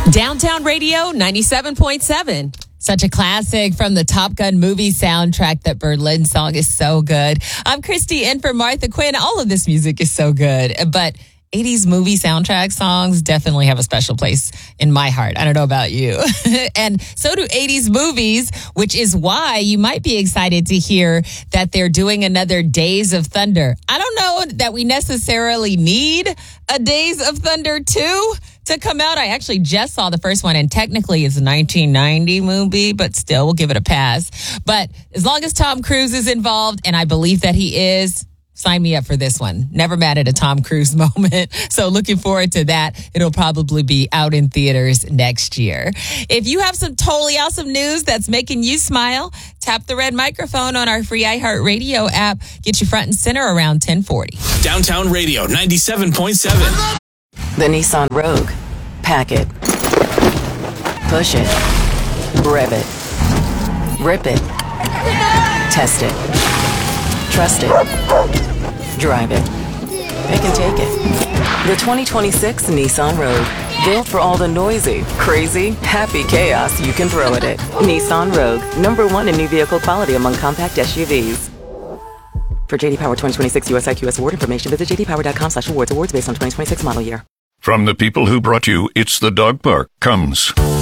Downtown Radio 97.7. Such a classic from the Top Gun movie soundtrack. That Berlin song is so good. I'm Christy in for Martha Quinn. All of this music is so good, but 80s movie soundtrack songs definitely have a special place in my heart. I don't know about you. And so do 80s movies, which is why you might be excited to hear that they're doing another Days of Thunder. I don't know that we necessarily need a Days of Thunder 2 to come out. I actually just saw the first one, and technically it's a 1990 movie, but still, we'll give it a pass. But as long as Tom Cruise is involved, and I believe that he is, sign me up for this one. Never mad at a Tom Cruise moment. So looking forward to that. It'll probably be out in theaters next year. If you have some totally awesome news that's making you smile, tap the red microphone on our free iHeartRadio app. Get you front and center around 1040. Downtown Radio 97.7. The Nissan Rogue. Pack it. Push it. Rev it. Rip it. Test it. Trust it. Drive it. Pick and take it. The 2026 Nissan Rogue. Built for all the noisy, crazy, happy chaos you can throw at it. Nissan Rogue. #1 in new vehicle quality among compact SUVs. For JD Power 2026 US IQS award information, visit jdpower.com/awards. Awards based on 2026 model year. From the people who brought you It's the Dog Park comes